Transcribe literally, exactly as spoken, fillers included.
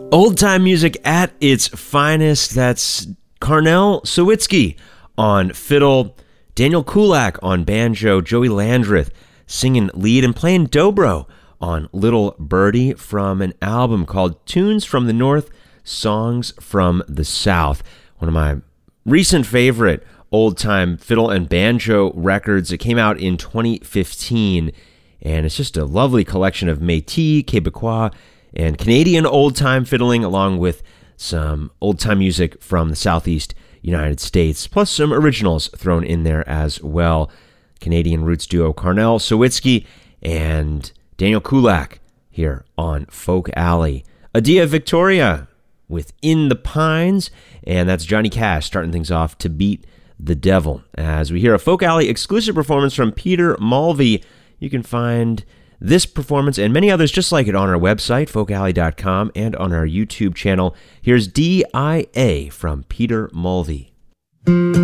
Old-time music at its finest. That's Carnell Sawicki on fiddle, Daniel Kulak on banjo, Joey Landreth singing lead and playing dobro on Little Birdie from an album called Tunes from the North, Songs from the South. One of my recent favorite old-time fiddle and banjo records. It came out in twenty fifteen, and it's just a lovely collection of Métis, Québécois, and Canadian old-time fiddling, along with some old-time music from the Southeast United States, plus some originals thrown in there as well. Canadian roots duo Carnell Sawicki and Daniel Kulak here on Folk Alley. Adia Victoria with In the Pines, and that's Johnny Cash starting things off to Beat the Devil. As we hear a Folk Alley exclusive performance from Peter Mulvey. You can find this performance and many others just like it on our website, folk alley dot com, and on our YouTube channel. Here's D I A from Peter Mulvey.